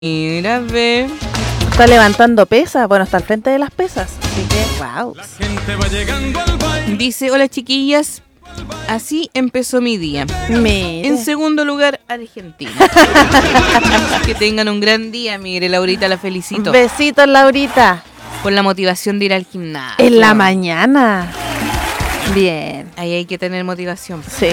Mira, ve. Está levantando pesas. Bueno, está al frente de las pesas. Así que, wow. Dice, hola chiquillas. Así empezó mi día. Mire. En segundo lugar, Argentina. Que tengan un gran día. Mire, Laurita, la felicito. Besitos, Laurita. Por la motivación de ir al gimnasio. En la mañana. Bien. Ahí hay que tener motivación. Sí.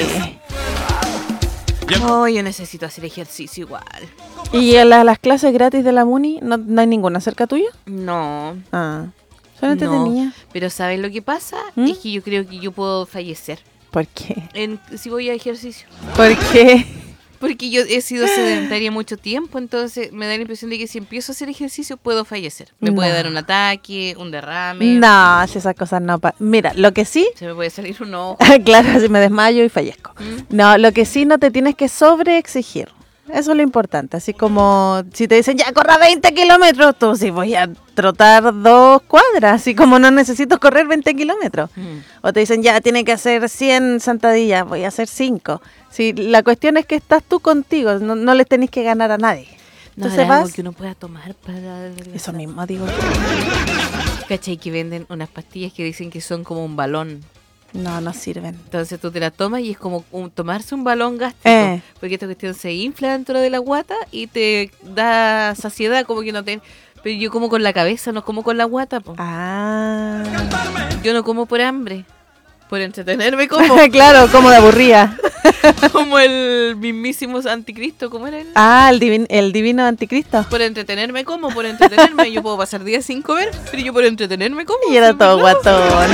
Oh, yo necesito hacer ejercicio igual. ¿Y en las clases gratis de la MUNI no hay ninguna cerca tuya? No. Ah. Son entretenidas. Pero ¿sabes lo que pasa? ¿Mm? Es que yo creo que yo puedo fallecer ¿Por qué? si voy a ejercicio. ¿Por qué? Porque yo he sido sedentaria mucho tiempo, entonces me da la impresión de que si empiezo a hacer ejercicio puedo fallecer. Me puede dar un ataque, un derrame. No, si esas cosas no Mira, lo que sí... Se me puede salir un ojo. Claro, si me desmayo y fallezco. No, lo que sí no te tienes que sobreexigir. Eso es lo importante. Así como si te dicen, ya, corra 20 kilómetros, tú sí voy a trotar 2 cuadras. Así como no necesito correr 20 kilómetros. O te dicen, ya, tiene que hacer 100 sentadillas, voy a hacer 5. Sí, la cuestión es que estás tú contigo, no le tenés que ganar a nadie. No Entonces habrá algo vas... que uno pueda tomar para... Eso mismo digo. ¿Cachai? Que venden unas pastillas que dicen que son como un balón. No sirven. Entonces tú te la tomas y es como tomarse un balón gástrico. Porque esta cuestión se infla dentro de la guata y te da saciedad, como que no te... Pero yo como con la cabeza, no como con la guata, po. Ah. Yo no como por hambre. Por entretenerme como. Claro, como de aburrida. Como el mismísimo anticristo, ¿cómo era él? Ah, el divino anticristo. Por entretenerme como, por entretenerme. Yo puedo pasar días sin comer, pero yo por entretenerme como. Y era todo guatón.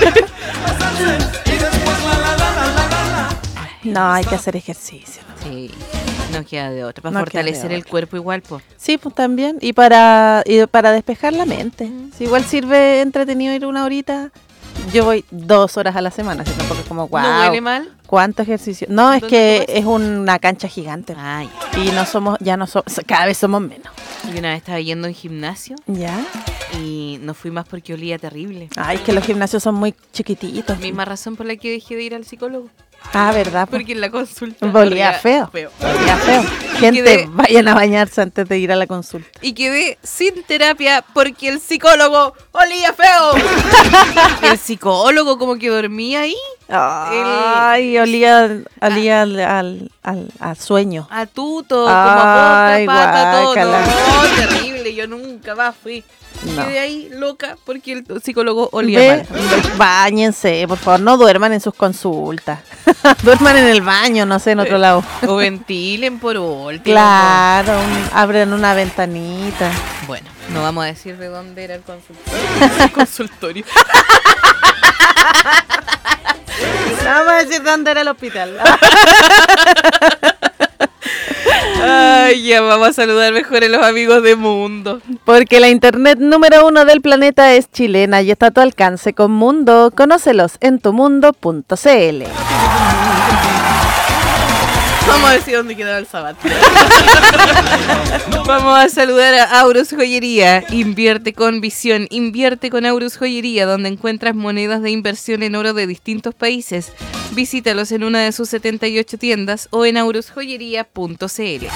No, hay que hacer ejercicio. Sí, no queda de otra. Para No fortalecer queda de el otra. cuerpo igual, pues. Sí, pues también. Y para despejar la mente. Sí, igual sirve entretenido ir una horita. Yo voy 2 horas a la semana, así tampoco es como, wow. ¿No huele mal? ¿Cuánto ejercicio? No, es ¿Dónde que tú vas? es una cancha gigante. Ay. Y cada vez somos menos. Y una vez estaba yendo en gimnasio ¿Ya? y no fui más porque olía terrible. Ay, es que los gimnasios son muy chiquititos. Misma razón por la que dejé de ir al psicólogo. Ah, ¿verdad? Porque en la consulta Olía feo. Olía feo. Gente, Quedé- vayan a bañarse antes de ir a la consulta. Y quedé sin terapia porque el psicólogo olía feo. El psicólogo como que dormía ahí. Ay, olía al sueño. A tuto, como a Ay, boca, pata, todo. guácala. No, terrible, yo nunca más fui. No. Quedé ahí loca porque el psicólogo olía Ve, mal. báñense, por favor, no duerman en sus consultas. Duerman en el baño, no sé, en otro lado. O ventilen por último. Claro, abren una ventanita. Bueno, no vamos a decir de dónde era el consultorio. El consultorio. No vamos a decir dónde era el hospital. Ay, ya vamos a saludar mejor a los amigos de Mundo. Porque la internet número 1 del planeta es chilena y está a tu alcance con Mundo. Conócelos en tumundo.cl. Vamos a decir dónde quedaba el sábado. Vamos a saludar a Aurus Joyería. Invierte con visión. Invierte con Aurus Joyería, donde encuentras monedas de inversión en oro de distintos países. Visítalos en una de sus 78 tiendas o en aurusjoyería.cl.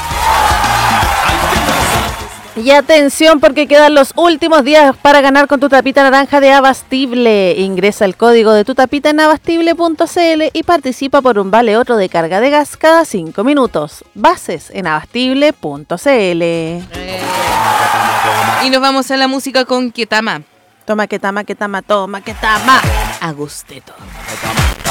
Y atención porque quedan los últimos días para ganar con tu tapita naranja de Abastible. Ingresa el código de tu tapita en abastible.cl y participa por un vale otro de carga de gas cada 5 minutos. Bases en abastible.cl. Y nos vamos a la música con Ketama. Toma, que tama, toma, que tama. Agusteto.